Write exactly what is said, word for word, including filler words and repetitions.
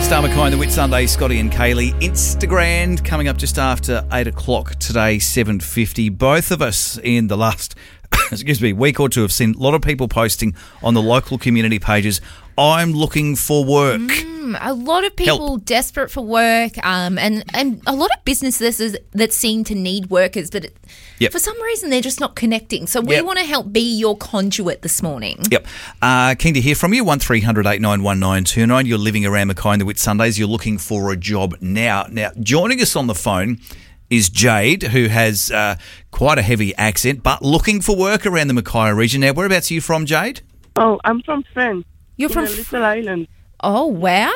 Star McKay, the Whit Sunday, Scotty and Kaylee. Instagram coming up just after eight o'clock today, seven fifty. Both of us in the last, excuse me, week or two have seen a lot of people posting on the local community pages, I'm looking for work. Mm, a lot of people Help. desperate for work um, and, and a lot of businesses that seem to need workers, but it, Yep. for some reason they're just not connecting. So we Yep. want to help be your conduit this morning. Yep. Uh, keen to hear from you. one three hundred eight nine one nine two nine. You're living around Mackay and the Whit Sundays. You're looking for a job now. Now, joining us on the phone is Jade, who has uh, quite a heavy accent, but looking for work around the Mackay region. Now, whereabouts are you from, Jade? Oh, I'm from France. You're in from a F- little island. Oh, wow.